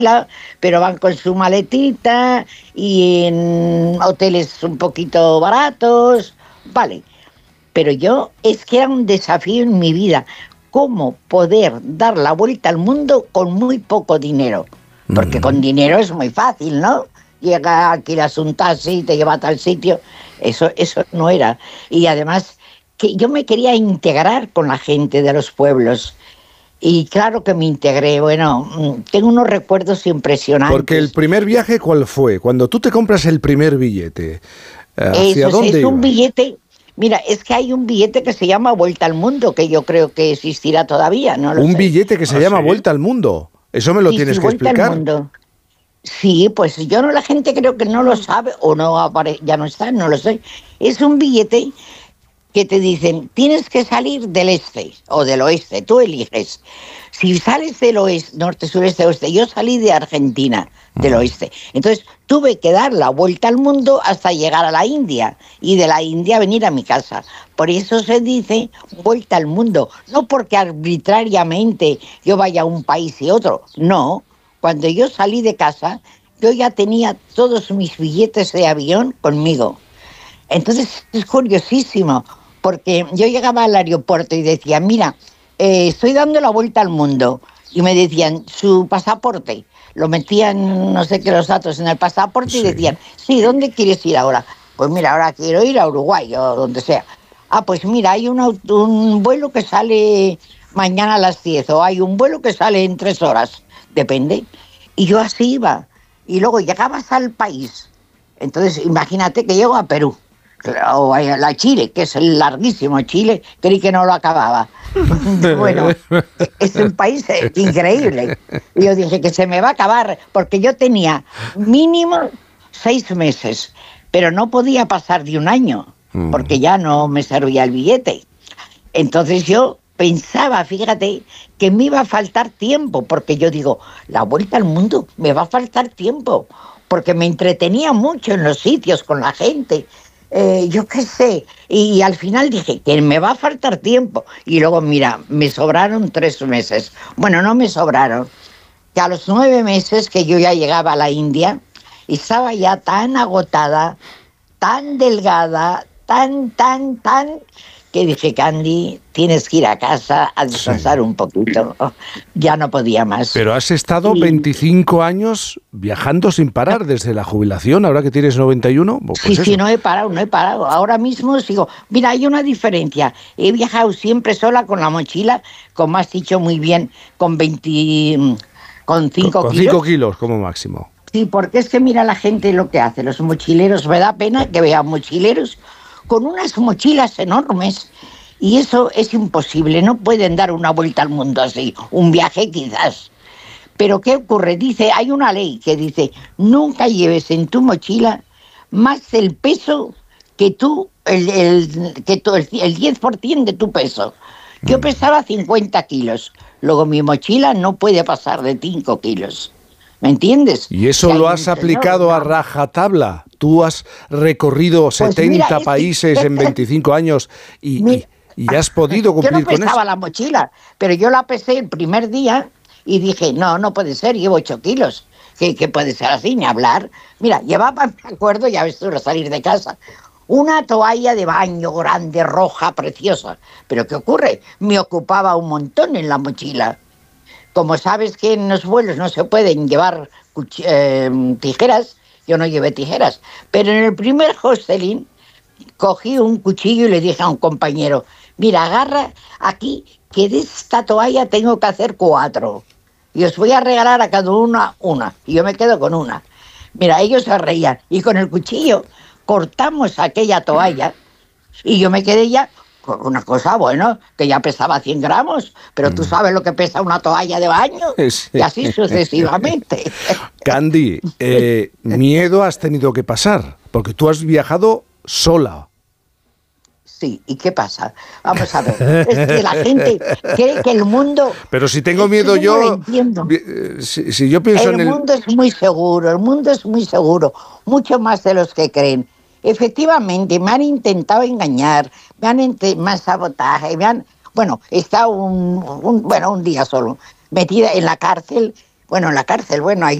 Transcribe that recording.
pero van con su maletita y en hoteles un poquito baratos, vale. Pero yo, es que era un desafío en mi vida, cómo poder dar la vuelta al mundo con muy poco dinero. Porque con dinero es muy fácil, ¿no? Llega, alquilas un taxi, te lleva a tal sitio. Eso no era. Y además, que yo me quería integrar con la gente de los pueblos. Y claro que me integré. Bueno, tengo unos recuerdos impresionantes. Porque el primer viaje, ¿cuál fue? Cuando tú te compras el primer billete, ¿hacia dónde es iba? un billete. Mira, es que hay un billete que se llama Vuelta al Mundo, que yo creo que existirá todavía, no lo sé. Un billete que se llama Vuelta al Mundo. Eso me lo tienes que Vuelta explicar. al Mundo. Sí, pues yo no, la gente creo que no lo sabe o no ya no está, no lo sé. Es un billete que te dicen, tienes que salir del este o del oeste, tú eliges. Si sales del oeste, norte, sureste, oeste, yo salí de Argentina, del oeste. Entonces tuve que dar la vuelta al mundo hasta llegar a la India y de la India venir a mi casa. Por eso se dice vuelta al mundo, no porque arbitrariamente yo vaya a un país y otro, no. Cuando yo salí de casa, yo ya tenía todos mis billetes de avión conmigo. Entonces es curiosísimo, porque yo llegaba al aeropuerto y decía, mira, estoy dando la vuelta al mundo. Y me decían, su pasaporte. Lo metían, no sé qué, los datos en el pasaporte y decían, sí, ¿dónde quieres ir ahora? Pues mira, ahora quiero ir a Uruguay o donde sea. Ah, pues mira, hay un vuelo que sale mañana a las 10 o hay un vuelo que sale en 3 horas. Depende. Y yo así iba. Y luego llegabas al país. Entonces, imagínate que llego a Perú. O a la Chile, que es el larguísimo Chile, creí que no lo acababa. Bueno, es un país increíble. Y yo dije que se me va a acabar, porque yo tenía mínimo 6 meses, pero no podía pasar de un año, porque ya no me servía el billete. Entonces yo pensaba, fíjate, que me iba a faltar tiempo, porque yo digo, la vuelta al mundo, me va a faltar tiempo, porque me entretenía mucho en los sitios, con la gente, yo qué sé, y al final dije que me va a faltar tiempo, y luego mira, me sobraron 3 meses, bueno, no me sobraron, que a los 9 meses que yo ya llegaba a la India, estaba ya tan agotada, tan delgada, tan, que dije, Candy, tienes que ir a casa a descansar un poquito. Ya no podía más. Pero has estado 25 años viajando sin parar desde la jubilación, ahora que tienes 91. Pues sí, no he parado. Ahora mismo sigo. Mira, hay una diferencia. He viajado siempre sola con la mochila, como has dicho muy bien, con 5 kilos. Con 5 kilos como máximo. Sí, porque es que mira la gente lo que hace, los mochileros, me da pena que vean mochileros con unas mochilas enormes, y eso es imposible, no pueden dar una vuelta al mundo así, un viaje quizás. Pero ¿qué ocurre? Dice, hay una ley que dice, nunca lleves en tu mochila más del peso que tú, el 10% de tu peso. Yo pesaba 50 kilos, luego mi mochila no puede pasar de 5 kilos. ¿Me entiendes? ¿Y eso lo has aplicado a rajatabla? Tú has recorrido 70 países en 25 años y has podido cumplir con eso. Yo no pesaba la mochila, pero yo la pesé el primer día y dije, no puede ser, llevo 8 kilos. ¿Qué puede ser así, ni hablar? Mira, llevaba, me acuerdo, ya ves tú, al salir de casa, una toalla de baño grande, roja, preciosa. Pero ¿qué ocurre? Me ocupaba un montón en la mochila. Como sabes que en los vuelos no se pueden llevar tijeras, yo no llevé tijeras. Pero en el primer hostelín cogí un cuchillo y le dije a un compañero, mira, agarra aquí, que de esta toalla tengo que hacer 4. Y os voy a regalar a cada uno una. Y yo me quedo con una. Mira, ellos se reían. Y con el cuchillo cortamos aquella toalla y yo me quedé ya con una cosa, bueno, que ya pesaba 100 gramos, pero tú sabes lo que pesa una toalla de baño, sí. Y así sucesivamente. Candy, miedo has tenido que pasar, porque tú has viajado sola. Sí, ¿y qué pasa? Vamos a ver, es que la gente cree que el mundo... Pero si tengo miedo yo... Si yo pienso el mundo es muy seguro, mucho más de los que creen. Efectivamente, me han intentado engañar, me han sabotaje, he estado un día solo metida en la cárcel, Bueno, en la cárcel, bueno, ahí